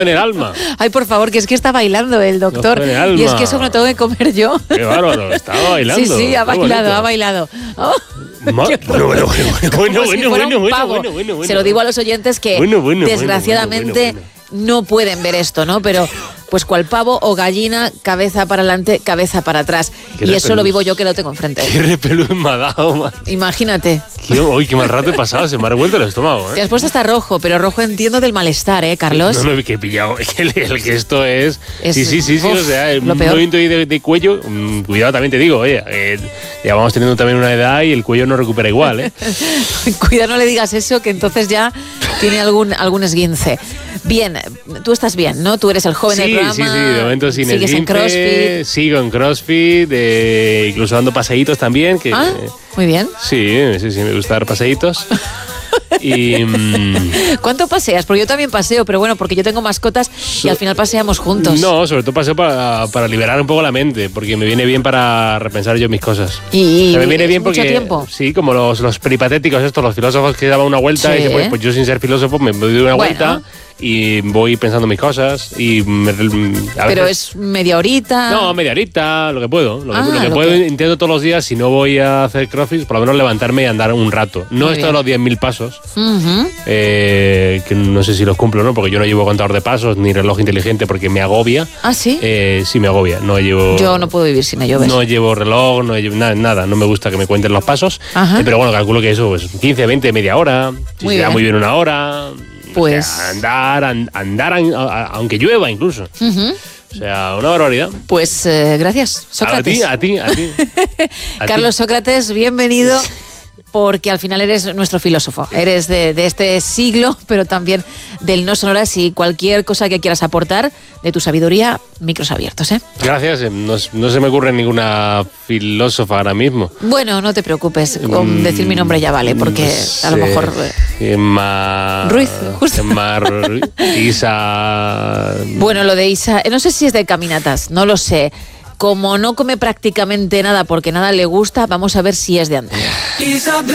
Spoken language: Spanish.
en el alma. Ay, por favor, que es que está bailando el doctor. En el alma. Y es que eso me lo tengo que comer yo. Qué bárbaro, estaba bailando. Sí, ha bailado. Oh, Bueno. Se lo digo a los oyentes que desgraciadamente no pueden ver esto, ¿no? Pero pues cual pavo o gallina, cabeza para adelante, cabeza para atrás. Y eso lo vivo yo, que lo tengo enfrente. Qué repelús me ha dado, man. Imagínate. Qué mal rato he pasado, se me ha revuelto el estómago, Te has puesto hasta rojo, pero rojo entiendo del malestar, Carlos? No, que he pillado. El que esto es... Sí, uf, o sea, lo un peor. movimiento de cuello. Cuidado, también te digo, oye, ya vamos teniendo también una edad y el cuello no recupera igual, ¿eh? Cuidado, no le digas eso, que entonces ya tiene algún esguince. Bien, tú estás bien, ¿no? Tú eres el joven del programa. Sí, de momento sin sigues en CrossFit. Sigo en CrossFit, incluso dando paseitos también. Muy bien. Sí, me gusta dar paseitos. Y ¿cuánto paseas? Porque yo también paseo, pero bueno, porque yo tengo mascotas y al final paseamos juntos. No, sobre todo paseo para liberar un poco la mente, porque me viene bien para repensar yo mis cosas. Y me viene bien porque mucho tiempo. Sí, como los peripatéticos estos, los filósofos que daban una vuelta y dicen, pues yo sin ser filósofo me doy una vuelta y voy pensando mis cosas y pero es media horita. No, media horita, lo que puedo. Lo que puedo intento todos los días, si no voy a hacer CrossFit, por lo menos levantarme y andar un rato. No esto de los 10.000 pasos, que no sé si los cumplo o no, porque yo no llevo contador de pasos ni reloj inteligente porque me agobia. ¿Ah, sí? Sí, me agobia. Yo no puedo vivir sin ello, ¿ves? No llevo reloj, no llevo nada. No me gusta que me cuenten los pasos. Pero bueno, calculo que eso, pues 15, 20, media hora. Si se da muy bien una hora. Pues... O sea, andar aunque llueva incluso. O sea, una barbaridad. Pues gracias, Sócrates. A ti. Carlos Sócrates, bienvenido, porque al final eres nuestro filósofo. Eres de este siglo, pero también del no sonoras, y cualquier cosa que quieras aportar de tu sabiduría, micros abiertos, Gracias. No se me ocurre ninguna filósofa ahora mismo. Bueno, no te preocupes, con decir mi nombre ya vale, porque a lo mejor... Ruiz, justo. Isa... Bueno, lo de Isa, no sé si es de caminatas, no lo sé. Como no come prácticamente nada porque nada le gusta, vamos a ver si es de andar.